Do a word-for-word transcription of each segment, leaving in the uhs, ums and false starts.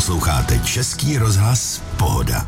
Posloucháte Český rozhlas Pohoda.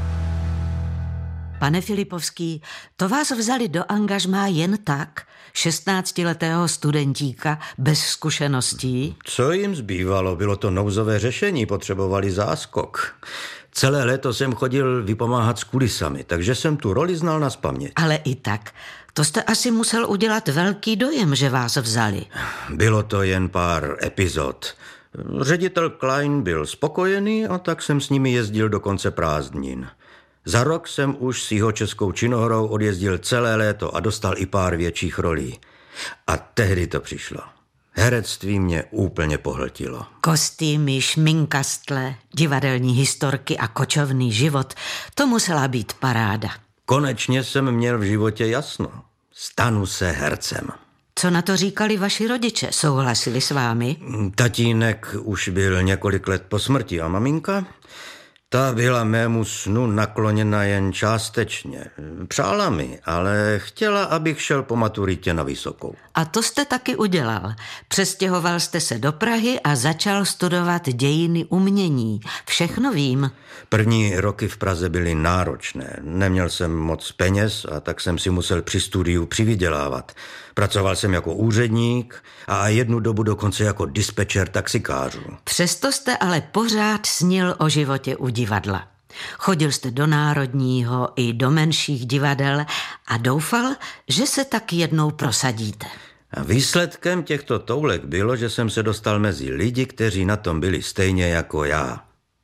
Pane Filipovský, to vás vzali do angažmá jen tak, šestnáctiletého studentíka bez zkušeností? Co jim zbývalo? Bylo to nouzové řešení, potřebovali záskok. Celé léto jsem chodil vypomáhat s kulisami, takže jsem tu roli znal nazpaměť. Ale i tak, to jste asi musel udělat velký dojem, že vás vzali. Bylo to jen pár epizod. Ředitel Klein byl spokojený a tak jsem s nimi jezdil do konce prázdnin. Za rok jsem už s jihočeskou činohrou odjezdil celé léto a dostal i pár větších rolí. A tehdy to přišlo. Herectví mě úplně pohltilo. Kostýmy, šminkastle, divadelní historky a kočovný život, to musela být paráda. Konečně jsem měl v životě jasno. Stanu se hercem. Co na to říkali vaši rodiče? Souhlasili s vámi? Tatínek už byl několik let po smrti a maminka? Ta byla mému snu nakloněna jen částečně. Přála mi, ale chtěla, abych šel po maturitě na vysokou. A to jste taky udělal. Přestěhoval jste se do Prahy a začal studovat dějiny umění. Všechno vím. První roky v Praze byly náročné. Neměl jsem moc peněz a tak jsem si musel při studiu přivydělávat. Pracoval jsem jako úředník a jednu dobu dokonce jako dispečer taxikářů. Přesto jste ale pořád snil o životě u divadla. Chodil jste do Národního i do menších divadel a doufal, že se tak jednou prosadíte. A výsledkem těchto toulek bylo, že jsem se dostal mezi lidi, kteří na tom byli stejně jako já.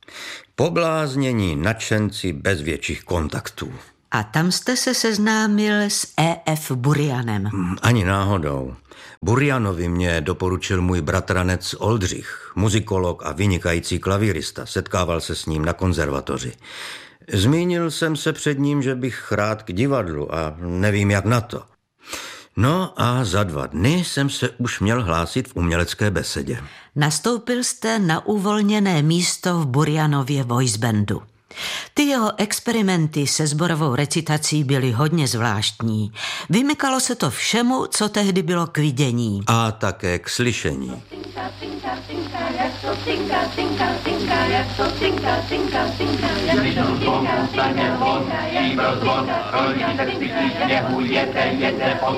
Pobláznění nadšenci bez větších kontaktů. A tam jste se seznámil s E F Burianem. Ani náhodou. Burianovi mě doporučil můj bratranec Oldřich, muzikolog a vynikající klavírista. Setkával se s ním na konzervatoři. Zmínil jsem se před ním, že bych rád k divadlu a nevím jak na to. No a za dva dny jsem se už měl hlásit v umělecké besedě. Nastoupil jste na uvolněné místo v Burianově voice bandu. Ty jeho experimenty se sborovou recitací byly hodně zvláštní. Vymykalo se to všemu, co tehdy bylo k vidění. A také k slyšení.